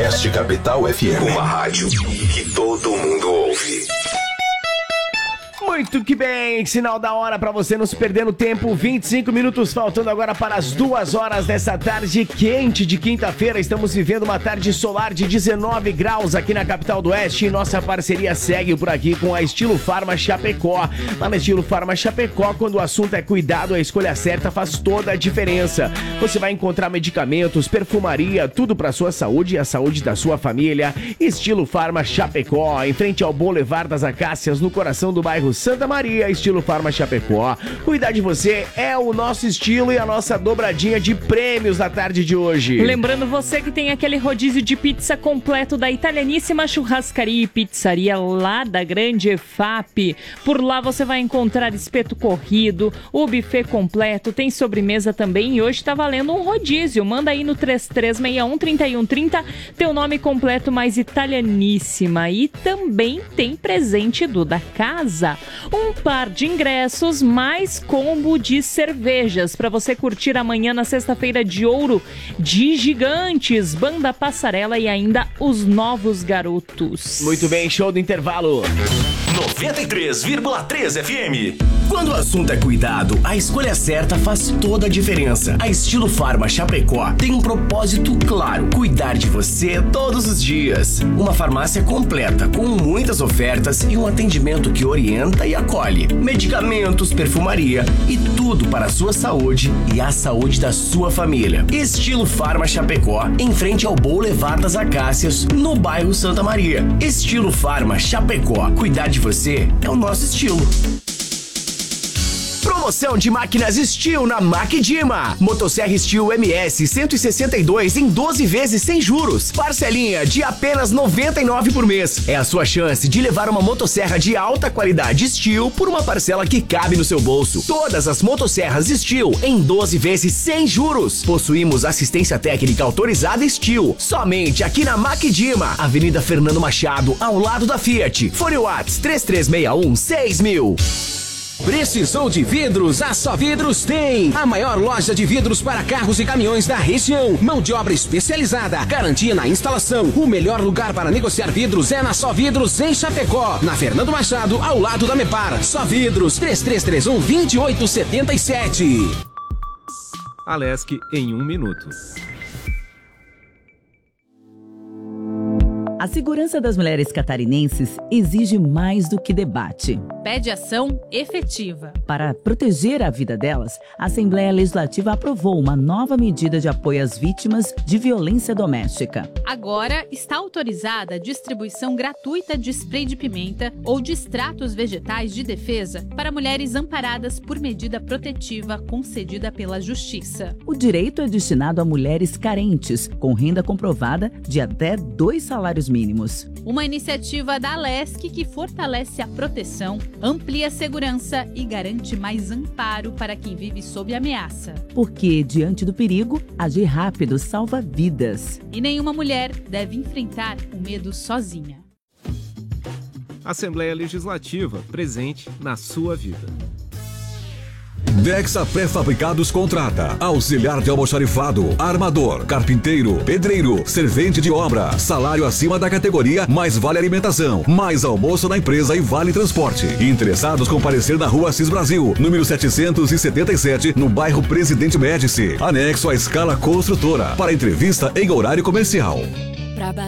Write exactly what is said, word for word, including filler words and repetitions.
Oeste Capital F M. Uma rádio que todo mundo ouve. Muito que bem, sinal da hora pra você não se perder no tempo, vinte e cinco minutos faltando agora para as duas horas dessa tarde quente de quinta-feira. Estamos vivendo uma tarde solar de dezenove graus aqui na capital do Oeste e nossa parceria segue por aqui com a Estilo Farma Chapecó. Lá na Estilo Farma Chapecó, quando o assunto é cuidado, a escolha certa faz toda a diferença. Você vai encontrar medicamentos, perfumaria, tudo pra sua saúde e a saúde da sua família. Estilo Farma Chapecó, em frente ao Boulevard das Acácias, no coração do bairro Santa Maria. Estilo Farma Chapecó. Cuidar de você é o nosso estilo e a nossa dobradinha de prêmios na tarde de hoje. Lembrando você que tem aquele rodízio de pizza completo da Italianíssima Churrascaria e Pizzaria lá da Grande E F A P. Por lá você vai encontrar espeto corrido, o buffet completo, tem sobremesa também e hoje tá valendo um rodízio. Manda aí no três três seis um, três um três zero teu nome completo mais Italianíssima. E também tem presente do da casa. Um par de ingressos mais combo de cervejas para você curtir amanhã na sexta-feira de ouro de Gigantes, Banda Passarela e ainda os Novos Garotos. Muito bem, show do intervalo. noventa e três vírgula três F M. Quando o assunto é cuidado, a escolha certa faz toda a diferença. A Estilo Farma Chapecó tem um propósito claro: cuidar de você todos os dias. Uma farmácia completa, com muitas ofertas e um atendimento que orienta e acolhe. Medicamentos, perfumaria e tudo para a sua saúde e a saúde da sua família. Estilo Farma Chapecó, em frente ao Boulevard das Acácias, no bairro Santa Maria. Estilo Farma Chapecó. Cuidar de você é o nosso estilo. Promoção de máquinas Steel na Macdima. Motosserra Steel M S cento e sessenta e dois em doze vezes sem juros. Parcelinha de apenas noventa e nove reais por mês. É a sua chance de levar uma motosserra de alta qualidade Steel por uma parcela que cabe no seu bolso. Todas as motosserras Steel em doze vezes sem juros. Possuímos assistência técnica autorizada Steel. Somente aqui na Macdima, Avenida Fernando Machado, ao lado da Fiat. Fone Whats três três seis um, seis mil. Precisou de vidros? A Só Vidros tem! A maior loja de vidros para carros e caminhões da região. Mão de obra especializada, garantia na instalação. O melhor lugar para negociar vidros é na Só Vidros em Chapecó. Na Fernando Machado, ao lado da Mepar. Só Vidros, três três três um, dois oito sete sete. Alesc em um minuto. A segurança das mulheres catarinenses exige mais do que debate. Pede ação efetiva. Para proteger a vida delas, a Assembleia Legislativa aprovou uma nova medida de apoio às vítimas de violência doméstica. Agora está autorizada a distribuição gratuita de spray de pimenta ou de extratos vegetais de defesa para mulheres amparadas por medida protetiva concedida pela Justiça. O direito é destinado a mulheres carentes, com renda comprovada de até dois salários mínimos. Uma iniciativa da Alesc que fortalece a proteção, amplia a segurança e garante mais amparo para quem vive sob ameaça. Porque, diante do perigo, agir rápido salva vidas. E nenhuma mulher deve enfrentar o medo sozinha. Assembleia Legislativa, presente na sua vida. Dexa Pré-Fabricados contrata auxiliar de almoxarifado, armador, carpinteiro, pedreiro, servente de obra, salário acima da categoria, mais vale alimentação, mais almoço na empresa e vale transporte. Interessados comparecer na rua Assis Brasil, número setecentos e setenta e sete, no bairro Presidente Médici, anexo à Escala Construtora, para entrevista em horário comercial.